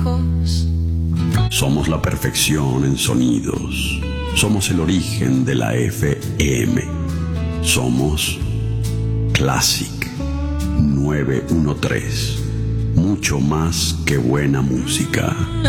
ecos. Somos la perfección en sonidos. Somos el origen de la FM. Somos Classic 913. Mucho más que buena música.